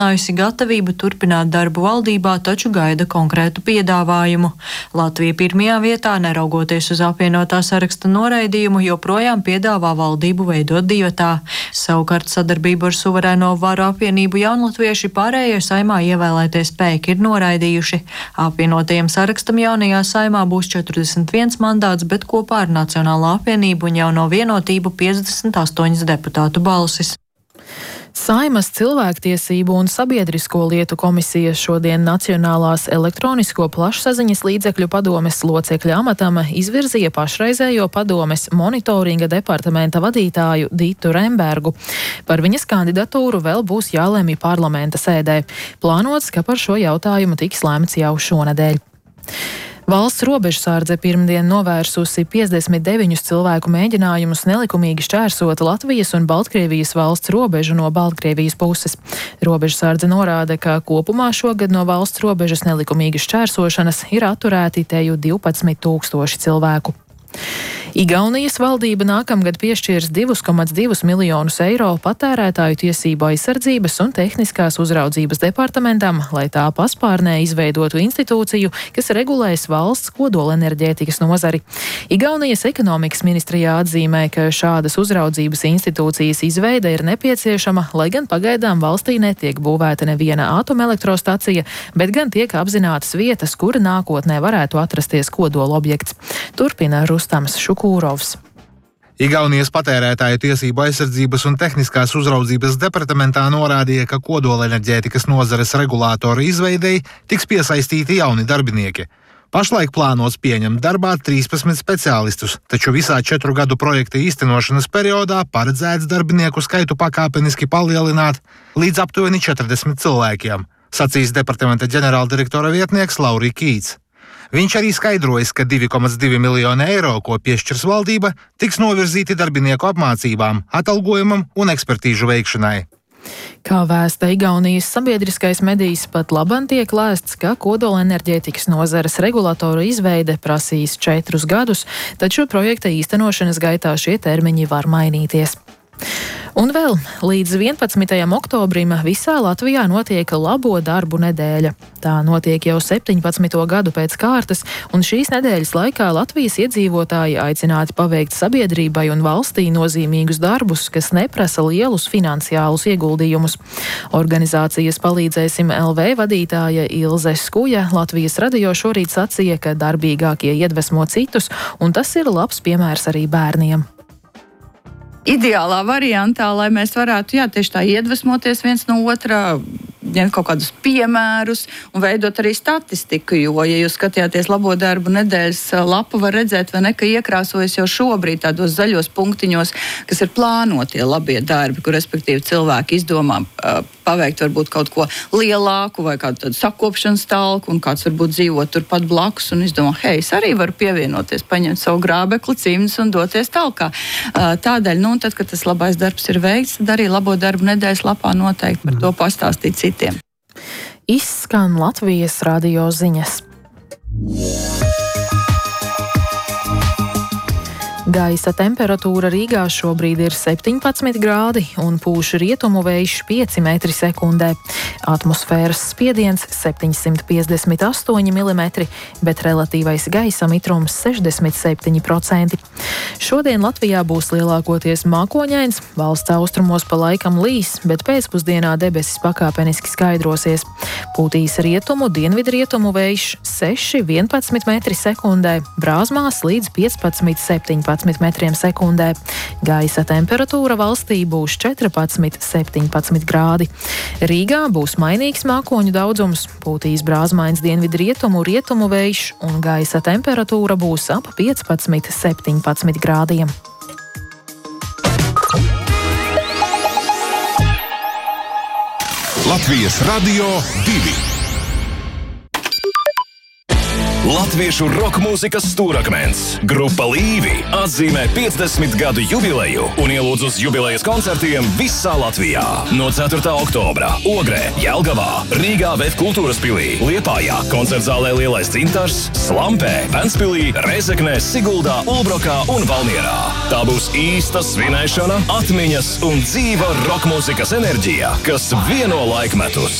Gatavību turpināt darbu valdībā, taču gaida konkrētu piedāvājumu. Latvija pirmajā vietā, neraugoties uz apvienotā saraksta noraidījumu, joprojām piedāvā valdību veidot divatā. Savukārt sadarbību ar suverēno varu apvienību jaunatvieši pārējie saimā ievēlētie spēki ir noraidījuši. Apvienotajam sarakstam jaunajā saimā būs 41 mandāts, bet kopā ar Nacionālo apvienību un jauno vienotību 58 deputātu balsis. Saimas cilvēktiesību un sabiedrisko lietu komisija šodien Nacionālās elektronisko plašsaziņas līdzekļu padomes locekļa amatam izvirzīja pašreizējo padomes monitoringa departamenta vadītāju Ditu Rembergu. Par viņas kandidatūru vēl būs jālemj parlamenta sēdē. Plānots, ka par šo jautājumu tiks lēmts jau šonedēļ. Valsts robežsardze pirmdien novērsusi 59 cilvēku mēģinājumus nelikumīgi šķērsot Latvijas un Baltkrievijas valsts robežu no Baltkrievijas puses. Robežsardze norāda, ka kopumā šogad no valsts robežas nelikumīgas šķērsošanas ir atturēti teju 12 000 cilvēku. Igaunijas valdība nākamgad piešķirs 2,2 miljonus eiro patērētāju tiesību aizsardzības un tehniskās uzraudzības departamentam, lai tā paspārnē izveidotu institūciju, kas regulēs valsts kodolenerģētikas nozari. Igaunijas ekonomikas ministrijā atzīmē, ka šādas uzraudzības institūcijas izveide ir nepieciešama, lai gan pagaidām valstī netiek būvēta neviena atomelektrostacija, bet gan tiek apzinātas vietas, kur nākotnē varētu atrasties kodola objekts. Turpina Rustams Šukūrovs. Igaunijas patērētāju tiesību aizsardzības un tehniskās uzraudzības departamentā norādīja, ka kodolenerģētikas nozares regulātoru izveidei tiks piesaistīti jauni darbinieki. Pašlaik plānots pieņemt darbā 13 speciālistus, taču visā 4 gadu projekta īstenošanas periodā paredzēts darbinieku skaitu pakāpeniski palielināt līdz aptuveni 40 cilvēkiem, sacīs departamenta ģenerāldirektora vietnieks Laurija Kīts. Viņš arī skaidrojas, ka 2,2 miljoni eiro, ko piešķirs valdība, tiks novirzīti darbinieku apmācībām, atalgojumam un ekspertīžu veikšanai. Kā vēsta Igaunijas sabiedriskais medijs, pat labam tiek lēsts, ka kodolenerģētikas nozares regulātoru izveide prasīs 4 gadus, taču projekta īstenošanas gaitā šie termiņi var mainīties. Un vēl līdz 11. oktobrim visā Latvijā notiek labo darbu nedēļa. Tā notiek jau 17. gadu pēc kārtas, un šīs nedēļas laikā Latvijas iedzīvotāji aicināti paveikt sabiedrībai un valstī nozīmīgus darbus, kas neprasa lielus finansiālus ieguldījumus. Organizācijas Palīdzēsim LV vadītāja Ilze Skuja Latvijas radio šorīt sacīja, ka darbīgākie iedvesmo citus, un tas ir labs piemērs arī bērniem. Ideālā variantā, lai mēs varētu tieši tā iedvesmoties viens no otrā, ņemt kaut kādus piemērus un veidot arī statistiku, jo, ja jūs skatījāties labo darbu nedēļas lapu, var redzēt, vai ne, ka iekrāsojas jau šobrīd tādos zaļos punktiņos, kas ir plānotie labie darbi, kur respektīvi cilvēki izdomā paveikt varbūt kaut ko lielāku vai kādu tādu sakopšanas talku, un kāds varbūt dzīvo turpat blakus un izdomā, hei, es arī varu pievienoties, paņemt savu grābekli, cimdus un doties tālāk. Tādēļ, un tad, kad tas labais darbs ir veikts, tad arī labo darbu nedēļas lapā noteikti par to pastāstīt citiem. Izskan Latvijas radio ziņas. Gaisa temperatūra Rīgā šobrīd ir 17 grādi un pūš rietumu vējš 5 metri sekundē. Atmosfēras spiediens 758 mm, bet relatīvais gaisa mitrums 67%. Šodien Latvijā būs lielākoties mākoņains, valsts austrumos pa laikam līs, bet pēcpusdienā debesis pakāpeniski skaidrosies. Pūtīs rietumu, dienvidrietumu vējš 6–11 metri sekundē, Brāzmās līdz 15–17 metriem sekundē. Gaisa temperatūra valstī būs 14–17 grādi. Rīgā būs mainīgs mākoņu daudzums, pūtīs brāzmains dienvidrietumu, rietumu vējš un gaisa temperatūra būs ap 15–17 grādiem. Latvijas Radio 2. Latviešu roka mūzikas stūrakmens grupa Līvi atzīmē 50 gadu jubileju un ielūdz uz jubilejas koncertiem visā Latvijā. No 4. oktobra Ogrē, Jelgavā, Rīgā, VF kultūras pilī, Liepājā, koncertzālē Lielais Dzintars, Slampē, Ventspilī, Rezeknē, Siguldā, Ulbrokā un Valmierā. Tā būs īsta svinēšana, atmiņas un dzīva roka mūzikas enerģija, kas vieno laikmetus.